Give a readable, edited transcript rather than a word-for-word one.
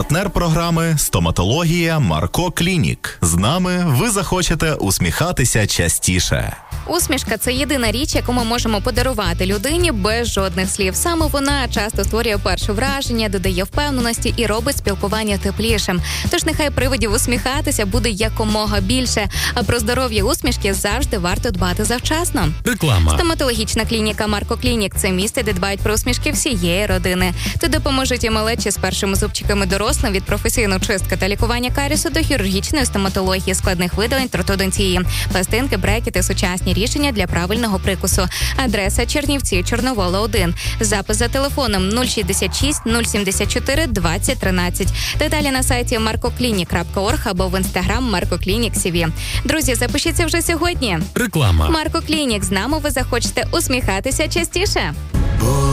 Партнер програми «Стоматологія Марко Клінік». З нами ви захочете усміхатися частіше. Усмішка – це єдина річ, яку ми можемо подарувати людині без жодних слів. Саме вона часто створює перше враження, додає впевненості і робить спілкування теплішим. Тож нехай приводів усміхатися буде якомога більше. А про здоров'я усмішки завжди варто дбати завчасно. Реклама. Стоматологічна клініка Марко Клінік – це місце, де дбають про усмішки всієї родини. Тут допоможуть і малечі з першими зубчиками дорослим від професійної чистки та лікування карісу до хірургічної стоматології, складних видалень та ортодонтії, пластинки, брекети, сучасні рішення для правильного прикусу. Адреса: Чернівці, Чорновола, 1. Запис за телефоном 066 074 2013. Деталі на сайті markoclinic.org або в інстаграм markoclinic.cv. Друзі, запишіться вже сьогодні. Реклама. Марко Клінік. З нами ви захочете усміхатися частіше.